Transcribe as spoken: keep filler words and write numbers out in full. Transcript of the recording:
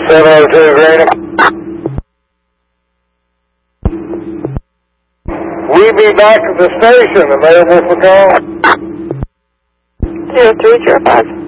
seven oh two Greenham. We be back at the station, available for call. zero three zero five.